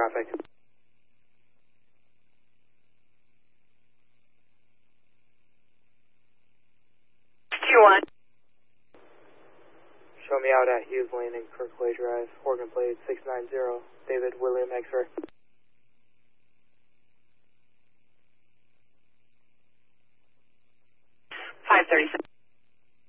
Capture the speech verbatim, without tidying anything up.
traffic. Q one. Show me out at Hughes Lane and Kirkway Drive, Oregon plate six nine zero, David William X-ray.